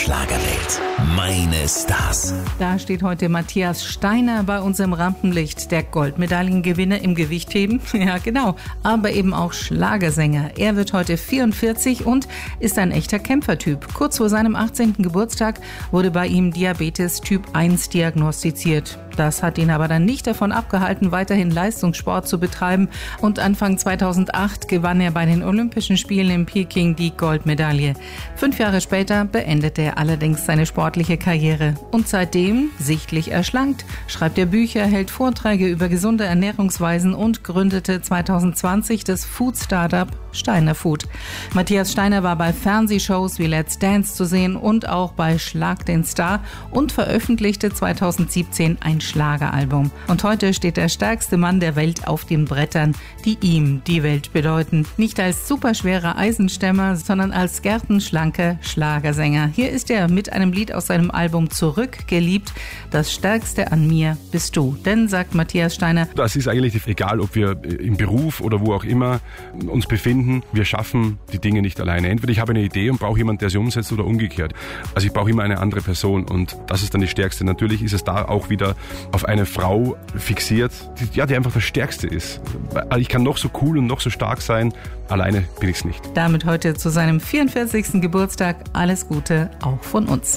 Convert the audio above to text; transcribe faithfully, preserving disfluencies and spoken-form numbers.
Schlagerwelt. Meine Stars. Da steht heute Matthias Steiner bei uns im Rampenlicht, der Goldmedaillengewinner im Gewichtheben. Ja, genau, aber eben auch Schlagersänger. Er wird heute vierundvierzig und ist ein echter Kämpfertyp. Kurz vor seinem achtzehnten Geburtstag wurde bei ihm Diabetes Typ eins diagnostiziert. Das hat ihn aber dann nicht davon abgehalten, weiterhin Leistungssport zu betreiben. Und Anfang zweitausendacht gewann er bei den Olympischen Spielen in Peking die Goldmedaille. Fünf Jahre später beendete er allerdings seine sportliche Karriere. Und seitdem, sichtlich erschlankt, schreibt er Bücher, hält Vorträge über gesunde Ernährungsweisen und gründete zweitausendzwanzig das Food-Startup Steiner Food. Matthias Steiner war bei Fernsehshows wie Let's Dance zu sehen und auch bei Schlag den Star und veröffentlichte zweitausendsiebzehn ein Schlageralbum. Und heute steht der stärkste Mann der Welt auf den Brettern, die ihm die Welt bedeuten. Nicht als superschwerer Eisenstemmer, sondern als gärtenschlanker Schlagersänger. Hier ist er mit einem Lied aus seinem Album Zurück, geliebt. Das Stärkste an mir bist du. Denn, sagt Matthias Steiner, das ist eigentlich egal, ob wir im Beruf oder wo auch immer uns befinden. Wir schaffen die Dinge nicht alleine. Entweder ich habe eine Idee und brauche jemanden, der sie umsetzt, oder umgekehrt. Also ich brauche immer eine andere Person und das ist dann die Stärkste. Natürlich ist es da auch wieder auf eine Frau fixiert, die, ja, die einfach das Stärkste ist. Ich kann noch so cool und noch so stark sein, alleine bin ich es nicht. Damit heute zu seinem vierundvierzigsten Geburtstag alles Gute auch von uns.